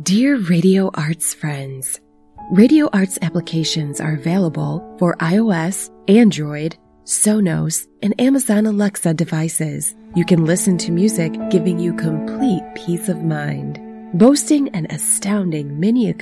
Dear Radio Arts friends, Radio Arts applications are available for iOS, Android, Sonos, and Amazon Alexa devices. You can listen to music giving you complete peace of mind. Boasting an astounding mini